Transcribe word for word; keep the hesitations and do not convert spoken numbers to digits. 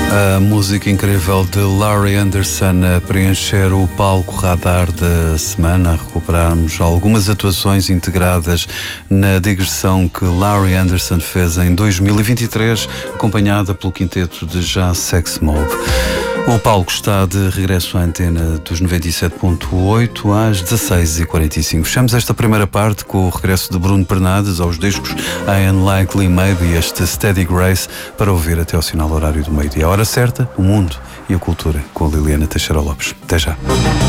A música incrível de Laurie Anderson a preencher o palco radar da semana, a recuperarmos algumas atuações integradas na digressão que Laurie Anderson fez em dois mil e vinte e três, acompanhada pelo quinteto de jazz Sex Mob. O palco está de regresso à antena dos noventa e sete ponto oito às dezasseis e quarenta e cinco. Fechamos esta primeira parte com o regresso de Bruno Bernardes aos discos I Unlikely Maybe e este Steady Grace para ouvir até ao sinal horário do meio-dia. A hora certa, o mundo e a cultura com a Liliana Teixeira Lopes. Até já.